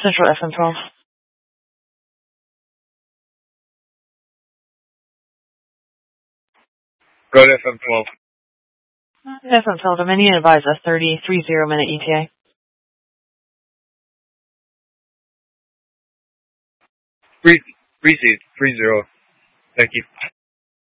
Central FM12. Go to FM12. FM12, Dominion advise us 30-minute ETA. 30. Thank you.